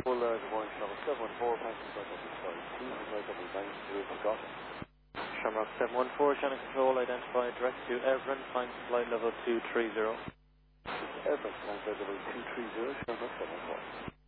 Good morning, Shamrock 714, passenger flight double sorry, 2, flight double 9, forgot. Shamrock 714, channel control, identified, direct to Everin, climb to flight level 230. Everin, climb flight level 230, Shamrock 714.